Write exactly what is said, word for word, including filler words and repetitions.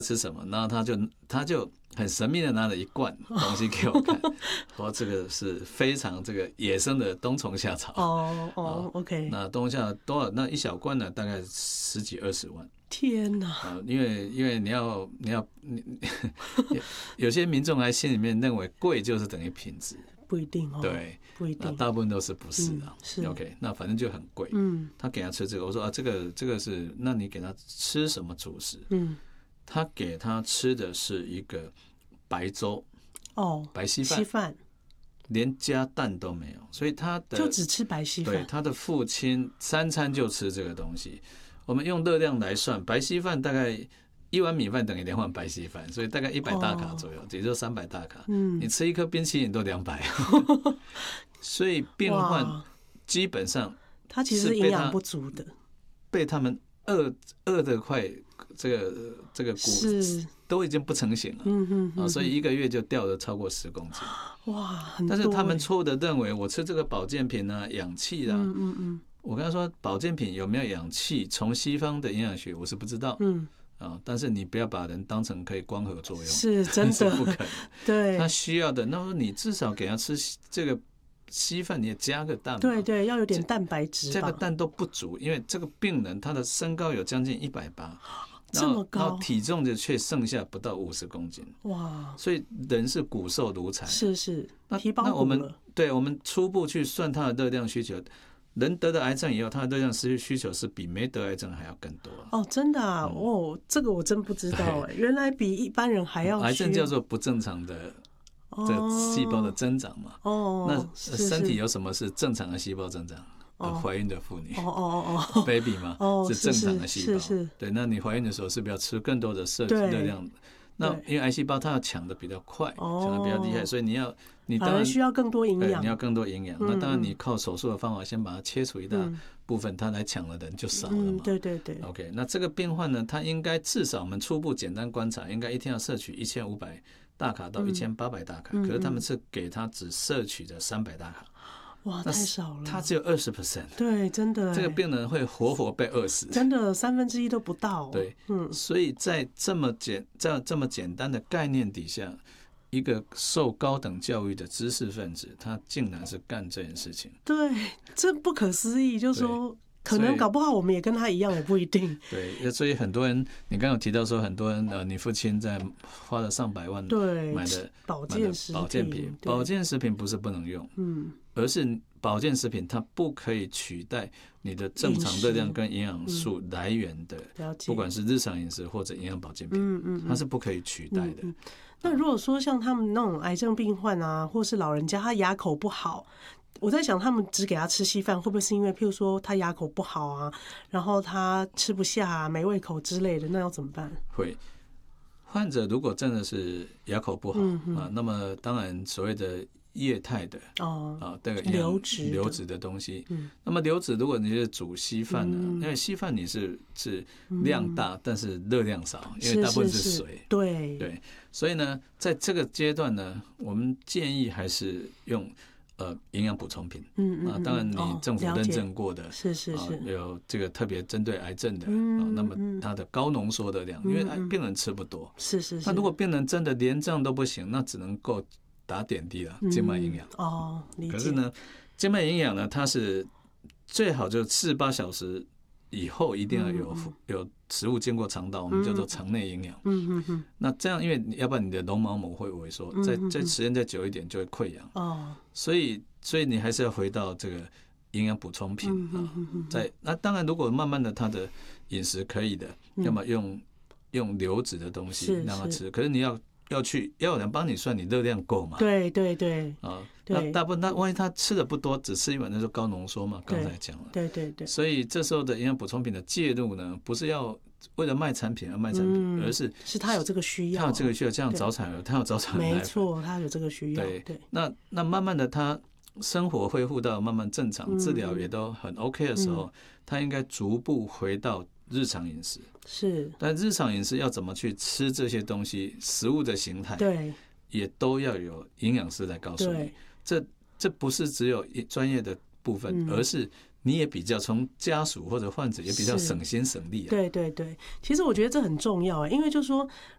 吃什么，然后他就他就很神秘的拿了一罐东西给我看，说这个是非常这个野生的冬虫夏草。 哦哦 ，OK。 那冬虫夏草多少？那一小罐呢，大概十几二十万。 天哪！ 啊，因为因为你要你要你有些民众还心里面认为贵就是等于品质。 不一定哦， 对， 不一定， 大部分都是不是啊？ 嗯、是 OK， 那反正就很贵。 嗯， 他给他吃这个，我说啊，这个这个是，那你给他吃什么主食？ 嗯， 他给他吃的是一个白粥， 哦， 白稀饭， 稀饭连加蛋都没有，所以他的就只吃白稀饭。 对，他的父亲三餐就吃这个东西。我们用热量来算，白稀饭大概。一碗米饭等于两碗白稀饭，所以大概一百大卡左右，哦、也就三百大卡。嗯，你吃一颗冰淇淋都两百，所以病患基本上他其实是营养不足的， 被他们饿饿得快，这个这个骨都已经不成形了。嗯嗯嗯、啊，所以一个月就掉了超过十公斤。 哇，很多。 但是他们错误的认为，我吃这个保健品啊，氧气啊。 嗯嗯嗯。 我跟他说，保健品有没有氧气，从西方的营养学我是不知道。嗯。啊！但是你不要把人当成可以光合作用， 是真的是不可能。 对， 他需要的，那么你至少给他吃这个稀饭，你也加个蛋嘛。 对对，要有点蛋白质。 这个蛋都不足，因为这个病人他的身高有将近一百八， 这么高， 然后体重就却剩下不到五十公斤。哇！所以人是骨瘦如柴。 是是， 那皮包骨了。 那我们对我们初步去算他的热量需求。人得的癌症以后，他的热量需需求是比没得癌症还要更多。 哦，真的啊！嗯、哦，这个我真不知道哎，原来比一般人还要。 癌症叫做不正常的这细胞的增长嘛。哦。那身体有什么是正常的细胞增长？哦。怀孕的妇女。哦哦哦。baby 嘛，哦、是正常的细胞。 是是。 对，那你怀孕的时候是不是要吃更多的摄热量？那因为癌细胞它要抢的比较快，抢的比较厉害，所以你要你当然需要更多营养， 你要更多营养。那当然你靠手术的方法先把它切除一大部分，它来抢的人就少了嘛。 对对对。 OK， 那这个病患呢，他应该至少我们初步简单观察，应该一天要摄取一千五百大卡到一千八百大卡，可是他们是给他只摄取的三百大卡。 哇，太少了！ 他只有二十 percent， 对，真的， 这个病人会活活被饿死， 真的三分之一都不到。 对，嗯，所以在这么简在这么简单的概念底下，一个受高等教育的知识分子，他竟然是干这件事情， 对，这不可思议，就是说。可能搞不好我们也跟他一样，也不一定。 对，所以很多人，你刚刚有提到说，很多人呃，你父亲在花了上百万买的保健食保健品，保健食品不是不能用，嗯，而是保健食品它不可以取代你的正常热量跟营养素来源的，不管是日常饮食或者营养保健品，嗯嗯，它是不可以取代的。 嗯嗯、那如果说像他们那种癌症病患啊，或是老人家，他牙口不好。我在想，他们只给他吃稀饭，会不会是因为，譬如说他牙口不好啊，然后他吃不下、啊、没胃口之类的，那要怎么办？ 会，患者如果真的是牙口不好、嗯、啊，那么当然所谓的液态的哦啊，这个流质流质的东西，嗯，那么流质如果你是煮稀饭呢，嗯、因为稀饭你是是量大，嗯、但是热量少，因为大部分是水， 是是是对对，所以呢，在这个阶段呢，我们建议还是用。呃，营养补充品，嗯嗯，啊，当然你政府认证过的， 是是是， 有这个特别针对癌症的，嗯，那么它的高浓缩的量，因为病人吃不多， 是是是， 那如果病人真的连这样都不行，那只能够打点滴了，静脉营养哦， 可是呢，静脉营养呢，它是最好就四十八小时以后一定要有有食物经过肠道，我们叫做肠内营养。嗯嗯嗯。那这样，因为要不然你的绒毛膜会萎缩，再再时间再久一点就会溃疡。哦。所以，所以你还是要回到这个营养补充品啊。在那当然，如果慢慢的他的饮食可以的，要么用用流质的东西让他吃，可是你要。要去要有人帮你算你热量够嘛？ 对对对啊，那大部分他万一他吃的不多，只吃一碗，那就高浓缩嘛。刚才讲了， 对对对。 所以这时候的营养补充品的介入呢，不是要为了卖产品而卖产品，嗯、而是是他有这个需要， 他有这个需要，像早产儿，他有早产儿， 没错，他有这个需要。 对对。那那慢慢的他生活恢复到慢慢正常，嗯、治疗也都很 OK 的时候，嗯、他应该逐步回到。日常饮食是， 但日常饮食要怎么去吃这些东西，食物的形态， 对， 也都要有营养师来告诉你。这这不是只有专业的部分，嗯、而是你也比较从家属或者患者也比较省心省力、啊。 对对对，其实我觉得这很重要啊，因为就是说，